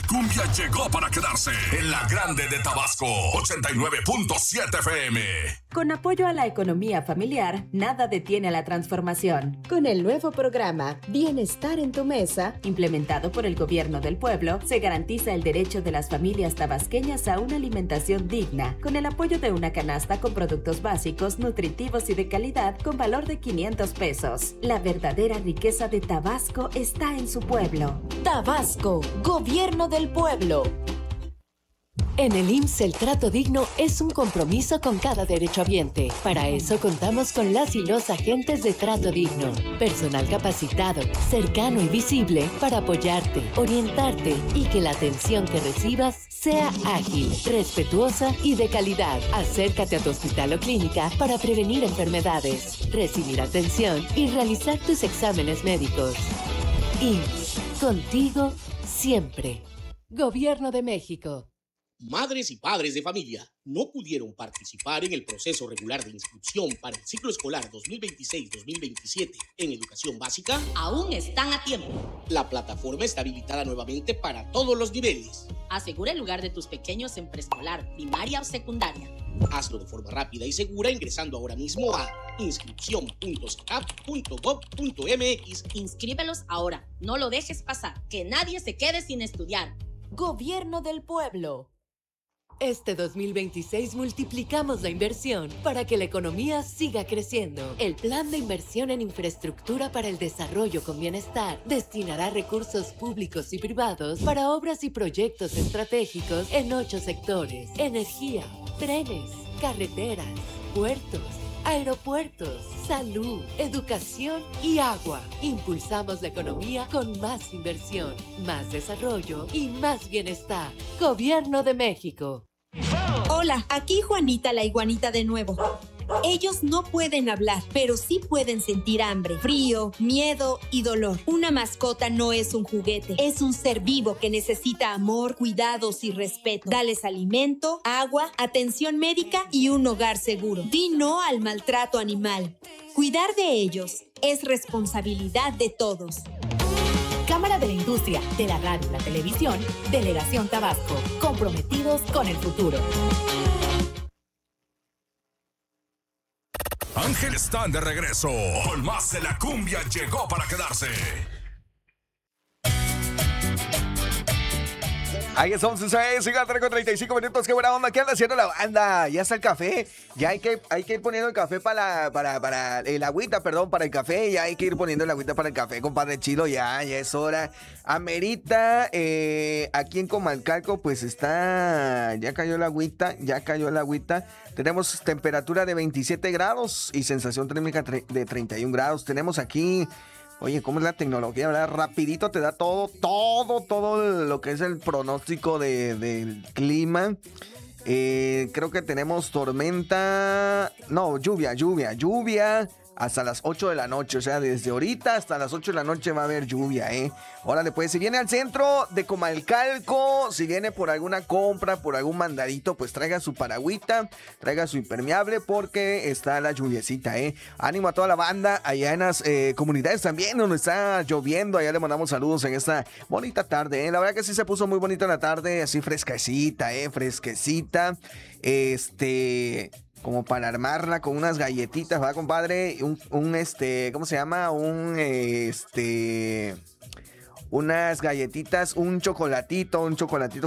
cumbia llegó para quedarse en la Grande de Tabasco, 89.7 FM. Con apoyo a la economía familiar, nada detiene la transformación. Con el nuevo programa Bienestar en tu Mesa, implementado por el Gobierno del Pueblo, se garantiza el derecho de las familias tabasqueñas a una alimentación digna, con el apoyo de una canasta con productos básicos, nutritivos y de calidad con valor de 500 pesos. La verdadera riqueza de Tabasco está en su pueblo. Tabasco, Gobierno del Pueblo. En el IMSS el trato digno es un compromiso con cada derechohabiente. Para eso contamos con las y los agentes de trato digno. Personal capacitado, cercano y visible para apoyarte, orientarte y que la atención que recibas sea ágil, respetuosa y de calidad. Acércate a tu hospital o clínica para prevenir enfermedades, recibir atención y realizar tus exámenes médicos. IMSS, contigo siempre. Gobierno de México. Madres y padres de familia no pudieron participar en el proceso regular de inscripción para el ciclo escolar 2026-2027 en educación básica. Aún están a tiempo. La plataforma está habilitada nuevamente para todos los niveles. Asegura el lugar de tus pequeños en preescolar, primaria o secundaria. Hazlo de forma rápida y segura ingresando ahora mismo a inscripción.sacap.gov.mx. Inscríbelos ahora. No lo dejes pasar. Que nadie se quede sin estudiar. Gobierno del Pueblo. Este 2026 multiplicamos la inversión para que la economía siga creciendo. El Plan de Inversión en Infraestructura para el Desarrollo con Bienestar destinará recursos públicos y privados para obras y proyectos estratégicos en 8 sectores: energía, trenes, carreteras, puertos, aeropuertos, salud, educación y agua. Impulsamos la economía con más inversión, más desarrollo y más bienestar. Gobierno de México. Hola, aquí Juanita la iguanita de nuevo. Ellos no pueden hablar, pero sí pueden sentir hambre, frío, miedo y dolor. Una mascota no es un juguete, es un ser vivo que necesita amor, cuidados y respeto. Dales alimento, agua, atención médica y un hogar seguro. Di no al maltrato animal. Cuidar de ellos es responsabilidad de todos. Cámara de la Industria, de la Radio y la Televisión, Delegación Tabasco, comprometidos con el futuro. Ángel están de regreso. Con más de la cumbia llegó para quedarse. Ahí estamos, sigan con 35 minutos. Qué buena onda. ¿Qué anda haciendo la banda? Ya está el café. Ya hay que ir poniendo el café para el agüita, perdón, para el café. Ya hay que ir poniendo el agüita para el café, compadre Chilo. Ya es hora. Amerita, aquí en Comalcalco, pues está. Ya cayó el agüita. Tenemos temperatura de 27 grados y sensación térmica de 31 grados. Tenemos aquí. Oye, ¿cómo es la tecnología, verdad? Rapidito te da todo lo que es el pronóstico del clima. Creo que tenemos tormenta. No, lluvia. Hasta las 8 de la noche, o sea, desde ahorita hasta las 8 de la noche va a haber lluvia, Órale, pues, si viene al centro de Comalcalco, si viene por alguna compra, por algún mandadito, pues traiga su paragüita, traiga su impermeable, porque está la lluviecita, Ánimo a toda la banda, allá en las comunidades también, donde está lloviendo, allá le mandamos saludos en esta bonita tarde, La verdad que sí se puso muy bonita la tarde, así fresquecita, fresquecita, como para armarla con unas galletitas, ¿verdad, compadre? ¿Cómo se llama? Unas galletitas, un chocolatito